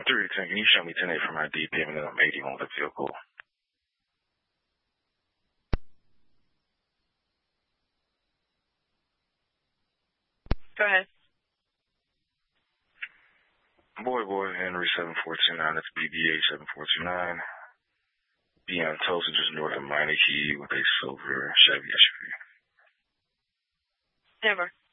310, can you show me 10-8 for my D payment and I'm 81 with a vehicle? Go ahead. Boy, Henry 7429, that's BBA 7429. Beyond Tulsa, just north of Meineke with a silver Chevy SUV. Never.